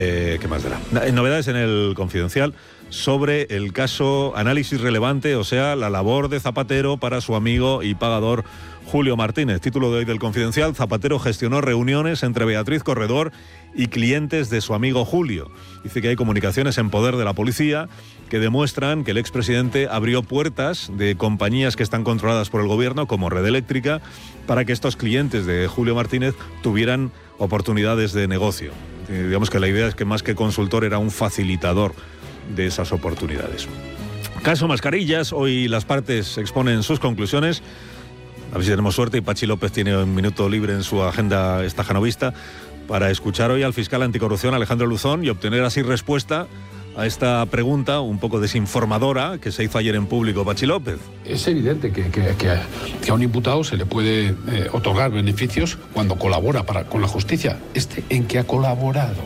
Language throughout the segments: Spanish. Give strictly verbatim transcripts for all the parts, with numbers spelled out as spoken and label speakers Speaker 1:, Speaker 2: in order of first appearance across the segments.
Speaker 1: Eh, ¿Qué más dará? Novedades en el Confidencial sobre el caso Análisis Relevante, o sea, la labor de Zapatero para su amigo y pagador Julio Martínez. Título de hoy del Confidencial: Zapatero gestionó reuniones entre Beatriz Corredor y clientes de su amigo Julio. Dice que hay comunicaciones en poder de la policía que demuestran que el expresidente abrió puertas de compañías que están controladas por el gobierno, como Red Eléctrica, para que estos clientes de Julio Martínez tuvieran oportunidades de negocio. Eh, digamos que la idea es que más que consultor era un facilitador de esas oportunidades. Caso Mascarillas, hoy las partes exponen sus conclusiones. A ver si tenemos suerte y Pachi López tiene un minuto libre en su agenda estajanovista para escuchar hoy al fiscal anticorrupción Alejandro Luzón y obtener así respuesta a esta pregunta un poco desinformadora que se hizo ayer en público Pachi López.
Speaker 2: Es evidente que, que, que, a, que a un imputado se le puede eh, otorgar beneficios cuando colabora para, con la justicia. ¿Este en qué ha colaborado?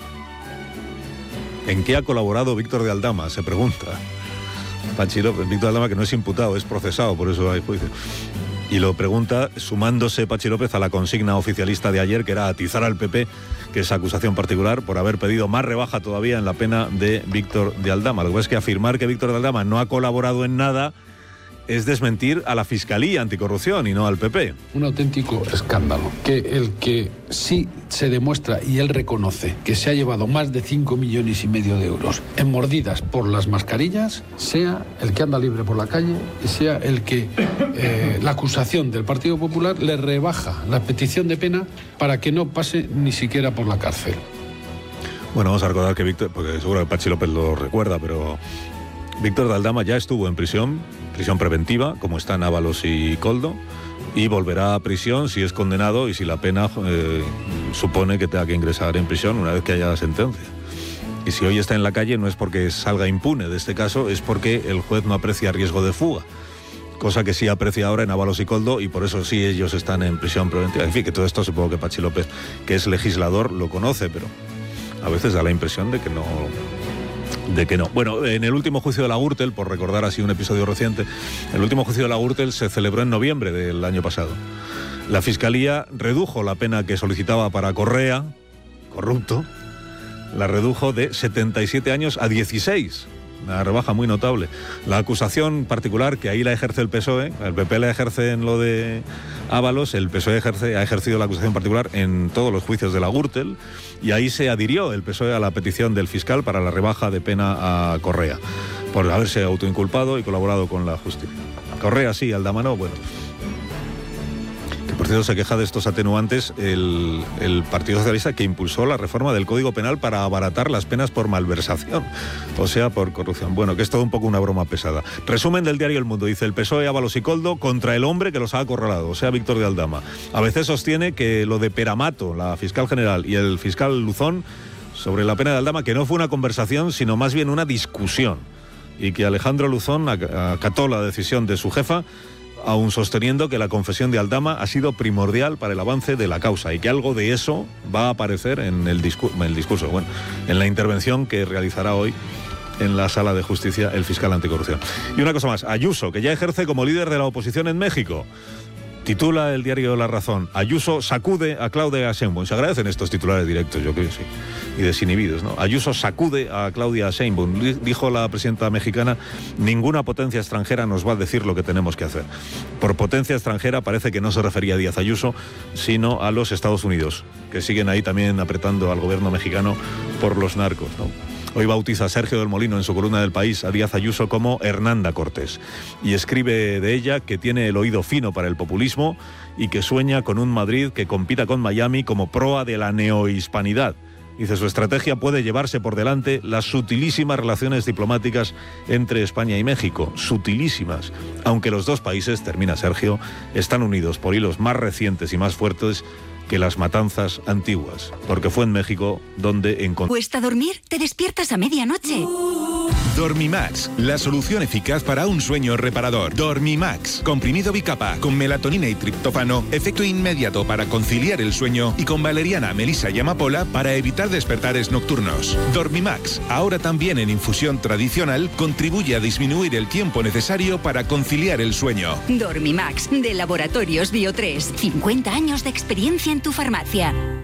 Speaker 1: ¿En qué ha colaborado Víctor de Aldama? Se pregunta Pachi López. Víctor de Aldama, que no es imputado, es procesado, por eso hay juicio. Y lo pregunta sumándose Pachi López a la consigna oficialista de ayer, que era atizar al P P, que es acusación particular, por haber pedido más rebaja todavía en la pena de Víctor de Aldama. Lo que pasa es que afirmar que Víctor de Aldama no ha colaborado en nada es desmentir a la Fiscalía Anticorrupción y no al P P.
Speaker 2: Un auténtico escándalo. Que el que sí se demuestra y él reconoce que se ha llevado más de cinco millones y medio de euros en mordidas por las mascarillas, sea el que anda libre por la calle y sea el que eh, la acusación del Partido Popular le rebaja la petición de pena para que no pase ni siquiera por la cárcel.
Speaker 1: Bueno, vamos a recordar que Víctor, porque seguro que Pachi López lo recuerda, pero Víctor de Aldama ya estuvo en prisión, prisión preventiva, como están Ábalos y Koldo, y volverá a prisión si es condenado y si la pena eh, supone que tenga que ingresar en prisión una vez que haya la sentencia. Y si hoy está en la calle no es porque salga impune de este caso, es porque el juez no aprecia riesgo de fuga, cosa que sí aprecia ahora en Ábalos y Koldo, y por eso sí ellos están en prisión preventiva. En fin, que todo esto supongo que Pachi López, que es legislador, lo conoce, pero a veces da la impresión de que no... de que no. Bueno, en el último juicio de la Gürtel, por recordar así un episodio reciente, el último juicio de la Gürtel se celebró en noviembre del año pasado. La Fiscalía redujo la pena que solicitaba para Correa, corrupto, la redujo de setenta y siete años a dieciséis. Una rebaja muy notable. La acusación particular, que ahí la ejerce el P S O E, el P P la ejerce en lo de Ábalos, el P S O E ejerce, ha ejercido la acusación particular en todos los juicios de la Gürtel, y ahí se adhirió el P S O E a la petición del fiscal para la rebaja de pena a Correa, por haberse autoinculpado y colaborado con la justicia. Correa sí, Aldama no, bueno. Que por cierto se queja de estos atenuantes el, el Partido Socialista, que impulsó la reforma del Código Penal para abaratar las penas por malversación, o sea, por corrupción. Bueno, que es todo un poco una broma pesada. Resumen del diario El Mundo, dice: el P S O E, Ábalos y Koldo contra el hombre que los ha acorralado, o sea, Víctor de Aldama. A veces sostiene que lo de Peramato, la fiscal general, y el fiscal Luzón sobre la pena de Aldama, que no fue una conversación, sino más bien una discusión, y que Alejandro Luzón acató la decisión de su jefa, aún sosteniendo que la confesión de Aldama ha sido primordial para el avance de la causa y que algo de eso va a aparecer en el, discur- en el discurso, bueno, en la intervención que realizará hoy en la Sala de Justicia el fiscal anticorrupción. Y una cosa más, Ayuso, que ya ejerce como líder de la oposición en México. Titula el diario La Razón: Ayuso sacude a Claudia Sheinbaum. Se agradecen estos titulares directos, yo creo, sí, y desinhibidos, ¿no? Ayuso sacude a Claudia Sheinbaum. Dijo la presidenta mexicana: ninguna potencia extranjera nos va a decir lo que tenemos que hacer. Por potencia extranjera parece que no se refería a Díaz Ayuso, sino a los Estados Unidos, que siguen ahí también apretando al gobierno mexicano por los narcos, ¿no? Hoy bautiza Sergio del Molino en su columna del País a Díaz Ayuso como Hernanda Cortés, y escribe de ella que tiene el oído fino para el populismo y que sueña con un Madrid que compita con Miami como proa de la neohispanidad. Dice: su estrategia puede llevarse por delante las sutilísimas relaciones diplomáticas entre España y México, sutilísimas, aunque los dos países, termina Sergio, están unidos por hilos más recientes y más fuertes que las matanzas antiguas, porque fue en México donde encontró...
Speaker 3: ¿Cuesta dormir? ¿Te despiertas a medianoche?
Speaker 4: Dormimax, la solución eficaz para un sueño reparador. Dormimax, comprimido bicapa, con melatonina y triptófano, efecto inmediato para conciliar el sueño, y con valeriana, melisa y amapola para evitar despertares nocturnos. Dormimax, ahora también en infusión tradicional, contribuye a disminuir el tiempo necesario para conciliar el sueño.
Speaker 3: Dormimax, de Laboratorios Bio tres. cincuenta años de experiencia en tu farmacia.